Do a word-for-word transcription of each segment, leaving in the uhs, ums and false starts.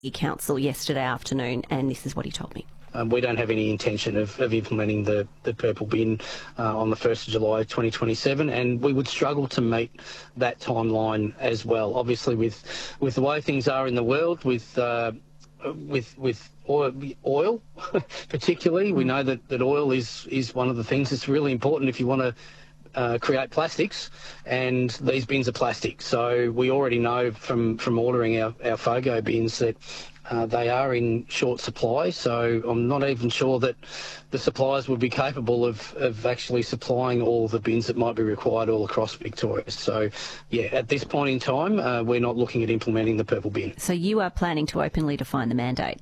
Council yesterday afternoon, and this is what he told me. Um, we don't have any intention of, of implementing the, the purple bin uh, on the first of July twenty twenty-seven, and we would struggle to meet that timeline as well. Obviously, with with the way things are in the world, with uh, with with oil, oil particularly, we know that, that oil is, is one of the things that's really important if you want to Uh, create plastics, and these bins are plastic. So we already know from, from ordering our, our FOGO bins that uh, they are in short supply, so I'm not even sure that the suppliers would be capable of, of actually supplying all the bins that might be required all across Victoria. So, yeah, at this point in time, uh, we're not looking at implementing the purple bin. So you are planning to openly define the mandate?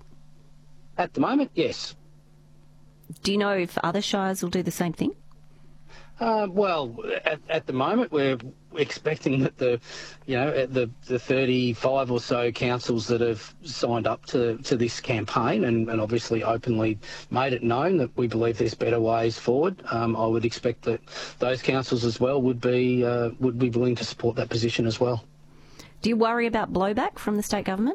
At the moment, yes. Do you know if other shires will do the same thing? Uh, well, at, at the moment, we're expecting that the, you know, the the thirty-five or so councils that have signed up to, to this campaign and, and obviously openly made it known that we believe there's better ways forward. Um, I would expect that those councils as well would be uh, would be willing to support that position as well. Do you worry about blowback from the state government?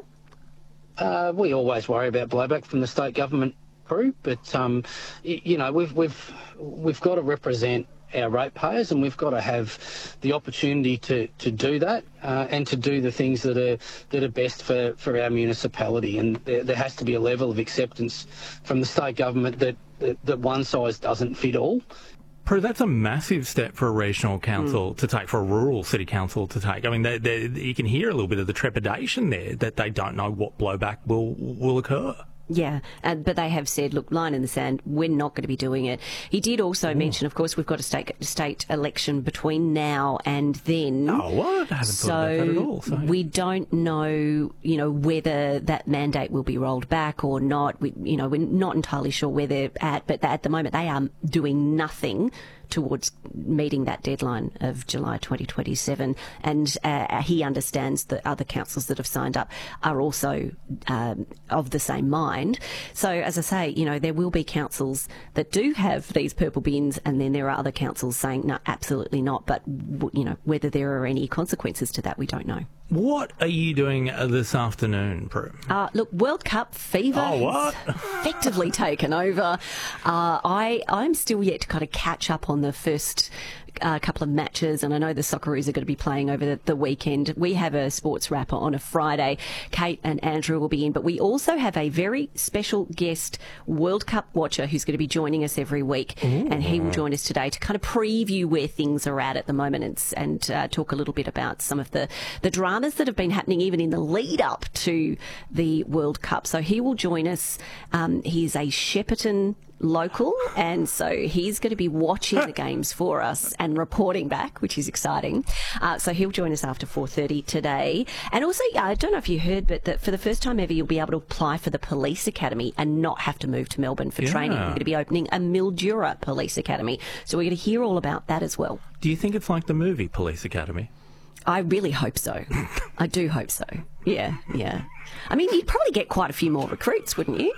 Uh, we always worry about blowback from the state government, Prue, but um, you, you know, we've we've we've got to represent our ratepayers, and we've got to have the opportunity to, to do that uh, and to do the things that are that are best for, for our municipality. And there, there has to be a level of acceptance from the state government that, that, that one size doesn't fit all. Prue, that's a massive step for a regional council mm. to take, for a rural city council to take. I mean, they, they, you can hear a little bit of the trepidation there that they don't know what blowback will will occur. Yeah, uh, but they have said, look, line in the sand, we're not going to be doing it. He did also Ooh. mention, of course, we've got a state state election between now and then. Oh, what? I haven't so thought about that at all. So we don't know, you know, whether that mandate will be rolled back or not. We, you know, we're not entirely sure where they're at, but at the moment they are doing nothing towards meeting that deadline of July twenty twenty-seven. And uh, he understands that other councils that have signed up are also um, of the same mind. So, as I say, you know, there will be councils that do have these purple bins, and then there are other councils saying, no, absolutely not. But, you know, whether there are any consequences to that, we don't know. What are you doing this afternoon, Prue? Uh, look, World Cup fever oh, what? has effectively taken over. Uh, I, I'm still yet to kind of catch up on the first uh, couple of matches, and I know the Socceroos are going to be playing over the, the weekend. We have a sports wrapper on a Friday. Kate and Andrew will be in, but we also have a very special guest World Cup watcher who's going to be joining us every week, Ooh. and he will join us today to kind of preview where things are at at the moment and, and uh, talk a little bit about some of the, the dramas that have been happening even in the lead up to the World Cup. So he will join us. Um, he's a Shepparton local, and so he's going to be watching the games for us and reporting back, which is exciting. Uh, so he'll join us after four thirty today. And also, I don't know if you heard, but that for the first time ever, you'll be able to apply for the Police Academy and not have to move to Melbourne for yeah. training. We're going to be opening a Mildura Police Academy. So we're going to hear all about that as well. Do you think it's like the movie Police Academy? I really hope so. I do hope so. Yeah, yeah. I mean, you'd probably get quite a few more recruits, wouldn't you?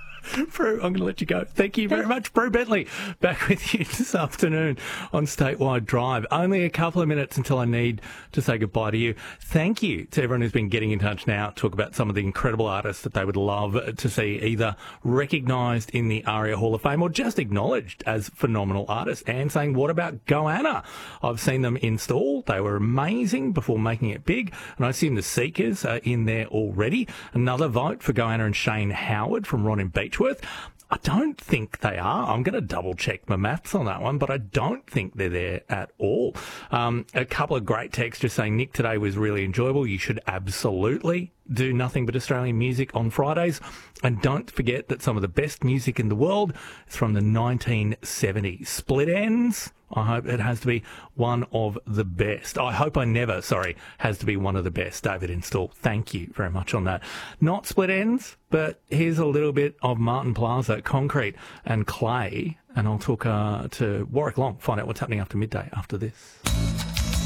Prue, I'm going to let you go. Thank you very much, Prue Bentley. Back with you this afternoon on Statewide Drive. Only a couple of minutes until I need to say goodbye to you. Thank you to everyone who's been getting in touch now to talk about some of the incredible artists that they would love to see either recognised in the ARIA Hall of Fame or just acknowledged as phenomenal artists, and saying, what about Goanna? I've seen them install. They were amazing before making it big, and I assume the Seekers are in there already. Another vote for Goanna and Shane Howard from Ron in Beachworth. I don't think they are. I'm going to double check my maths on that one, but I don't think they're there at all. Um, a couple of great texts just saying, Nick, today was really enjoyable. You should absolutely do nothing but Australian music on Fridays. And don't forget that some of the best music in the world is from the nineteen seventies. Split Ends, I hope it has to be one of the best. I hope I never, sorry, has to be one of the best. David Install, thank you very much on that. Not Split Ends, but here's a little bit of Martin Plaza, Concrete and Clay. And I'll talk uh, to Warwick Long, find out what's happening after midday after this.